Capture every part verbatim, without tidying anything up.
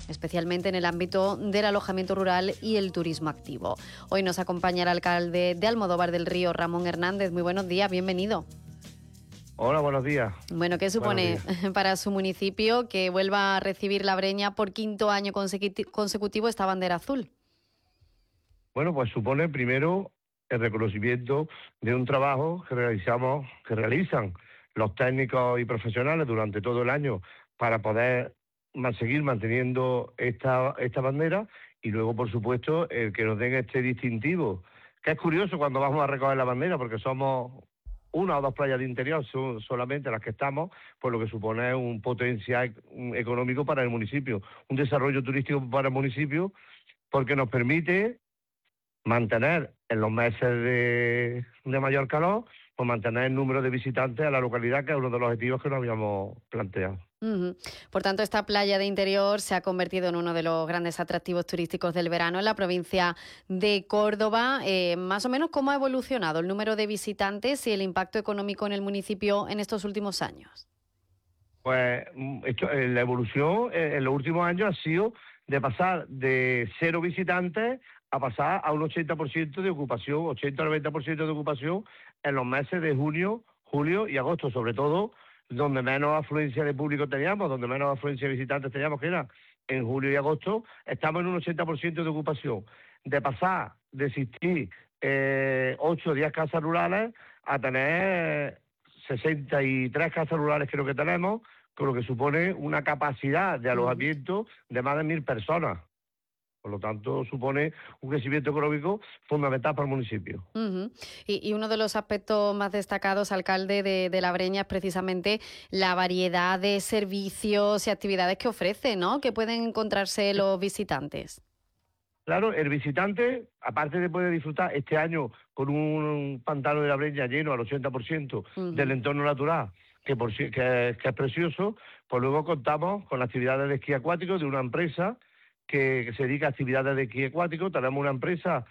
especialmente en el ámbito del alojamiento rural y el turismo activo. Hoy nos acompaña el alcalde de Almodóvar del Río, Ramón Hernández. Muy buenos días, bienvenido. Hola, buenos días. Bueno, ¿qué supone para su municipio que vuelva a recibir La Breña por quinto año consecutivo esta bandera azul? Bueno, pues supone primero el reconocimiento de un trabajo que realizamos, que realizan los técnicos y profesionales durante todo el año para poder seguir manteniendo esta, esta bandera, y luego, por supuesto, el que nos den este distintivo, que es curioso cuando vamos a recoger la bandera, porque somos una o dos playas de interior, son solamente las que estamos, por lo que supone un potencial económico para el municipio, un desarrollo turístico para el municipio, porque nos permite mantener en los meses de, de mayor calor, pues mantener el número de visitantes a la localidad, que es uno de los objetivos que nos habíamos planteado. Uh-huh. Por tanto, esta playa de interior se ha convertido en uno de los grandes atractivos turísticos del verano en la provincia de Córdoba. Eh, más o menos, ¿cómo ha evolucionado el número de visitantes y el impacto económico en el municipio en estos últimos años? Pues esto, la evolución en los últimos años ha sido de pasar de cero visitantes a pasar a un ochenta por ciento de ocupación, ochenta a noventa por ciento de ocupación en los meses de junio, julio y agosto, sobre todo donde menos afluencia de público teníamos, donde menos afluencia de visitantes teníamos, que era en julio y agosto, estamos en un ochenta por ciento de ocupación. De pasar de existir eh, ocho o diez casas rurales a tener sesenta y tres casas rurales, creo que tenemos, con lo que supone una capacidad de alojamiento de más de mil personas. Por lo tanto, supone un crecimiento económico fundamental para el municipio. Uh-huh. y, y uno de los aspectos más destacados, alcalde, de, de La Breña es precisamente la variedad de servicios y actividades que ofrece, ¿no?, que pueden encontrarse los visitantes. Claro, el visitante, aparte de poder disfrutar este año con un pantano de La Breña lleno al ochenta por ciento uh-huh. del entorno natural, que, por, que, que es precioso, pues luego contamos con las actividades de esquí acuático de una empresa que, que se dedica a actividades de esquí acuático. Tenemos una empresa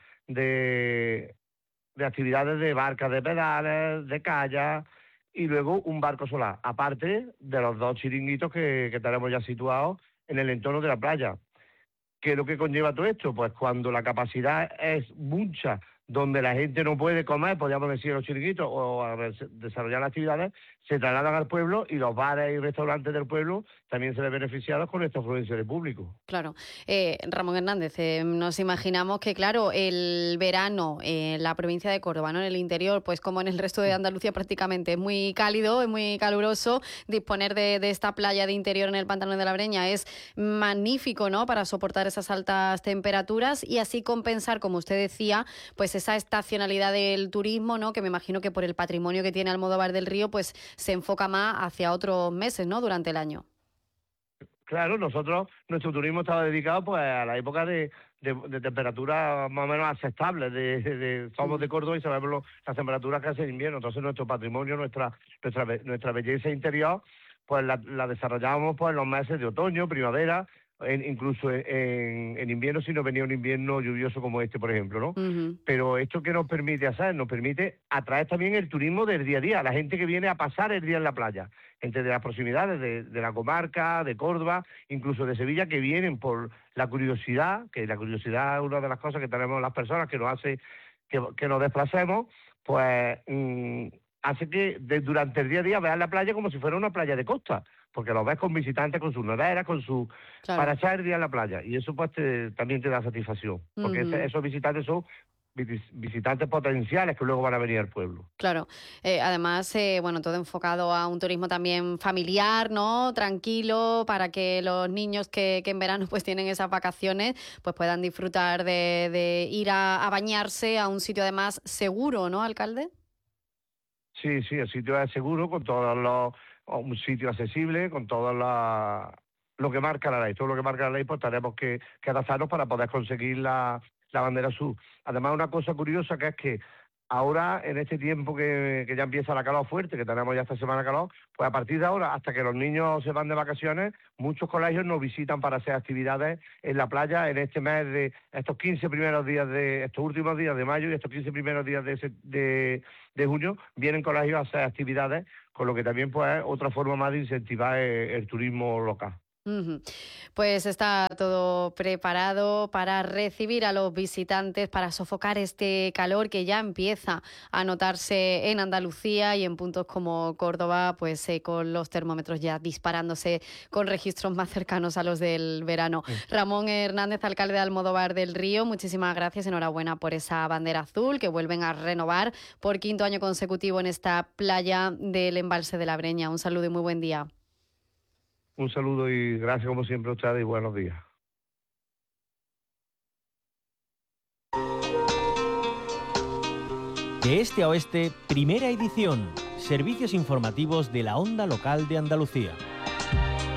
de, de actividades de barcas de pedales, de kayak, y luego un barco solar, aparte de los dos chiringuitos que, que tenemos ya situados en el entorno de la playa. ¿Qué es lo que conlleva todo esto? Pues cuando la capacidad es mucha, donde la gente no puede comer, podríamos decir, los chiringuitos o a desarrollar las actividades, se trasladan al pueblo, y los bares y restaurantes del pueblo también se ven beneficiados con esta afluencia de público. Claro. Eh, Ramón Hernández, eh, nos imaginamos que, claro, el verano en la provincia de Córdoba, ¿no?, en el interior, pues como en el resto de Andalucía prácticamente, es muy cálido, es muy caluroso. Disponer de, de esta playa de interior en el pantano de La Breña es magnífico, ¿no?, para soportar esas altas temperaturas y así compensar, como usted decía, pues esa estacionalidad del turismo, ¿no?, que me imagino que por el patrimonio que tiene Almodóvar del Río, pues se enfoca más hacia otros meses, ¿no?, durante el año. Claro, nosotros, nuestro turismo estaba dedicado pues a la época de, de, de temperaturas más o menos aceptables. De, de, de, somos de Córdoba y sabemos lo, las temperaturas que hace en invierno. Entonces nuestro patrimonio, nuestra nuestra, nuestra belleza interior, pues la, la desarrollábamos pues en los meses de otoño, primavera, en, incluso en, en invierno, si no venía un invierno lluvioso como este, por ejemplo, ¿no? Uh-huh. Pero esto, ¿qué nos permite hacer? Nos permite atraer también el turismo del día a día, la gente que viene a pasar el día en la playa, entre de las proximidades de, de la comarca, de Córdoba, incluso de Sevilla, que vienen por la curiosidad, que la curiosidad es una de las cosas que tenemos las personas, que nos hace que, que nos desplacemos, pues mmm, hace que de, durante el día a día vean la playa como si fuera una playa de costa, porque lo ves con visitantes, con sus neveras, con su claro. para echar el día en la playa, y eso pues te, también te da satisfacción, porque uh-huh. ese, esos visitantes son visitantes potenciales que luego van a venir al pueblo. Claro, eh, además, eh, bueno, todo enfocado a un turismo también familiar, ¿no?, tranquilo, para que los niños que, que en verano pues tienen esas vacaciones, pues puedan disfrutar de, de ir a, a bañarse a un sitio además seguro, ¿no, alcalde? Sí, sí, el sitio es seguro, con todos los, un sitio accesible, con todo la, lo que marca la ley. Todo lo que marca la ley, pues tenemos que, que adaptarnos para poder conseguir la, la bandera azul. Además, una cosa curiosa, que es que ahora, en este tiempo que, que ya empieza la calor fuerte, que tenemos ya esta semana calor, pues a partir de ahora, hasta que los niños se van de vacaciones, muchos colegios nos visitan para hacer actividades en la playa en este mes de estos quince primeros días de, estos últimos días de mayo y estos quince primeros días de, de, de junio, vienen colegios a hacer actividades, con lo que también pues es otra forma más de incentivar el, el turismo local. Uh-huh. Pues está todo preparado para recibir a los visitantes, para sofocar este calor que ya empieza a notarse en Andalucía y en puntos como Córdoba, pues eh, con los termómetros ya disparándose con registros más cercanos a los del verano. Sí. Ramón Hernández, alcalde de Almodóvar del Río, muchísimas gracias, enhorabuena por esa bandera azul que vuelven a renovar por quinto año consecutivo en esta playa del Embalse de la Breña. Un saludo y muy buen día. Un saludo y gracias como siempre a ustedes y buenos días. De este a oeste, primera edición. Servicios informativos de la Onda Local de Andalucía.